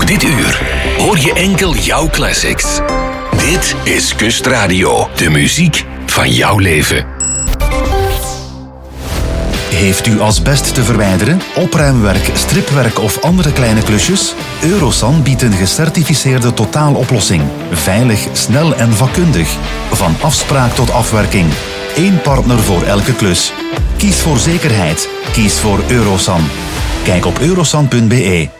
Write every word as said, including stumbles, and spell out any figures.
Dit uur hoor je enkel jouw classics. Dit is Kustradio, de muziek van jouw leven. Heeft u asbest te verwijderen, opruimwerk, stripwerk of andere kleine klusjes? Eurosan biedt een gecertificeerde totaaloplossing. Veilig, snel en vakkundig. Van afspraak tot afwerking. Eén partner voor elke klus. Kies voor zekerheid. Kies voor Eurosan. Kijk op eurosan punt be.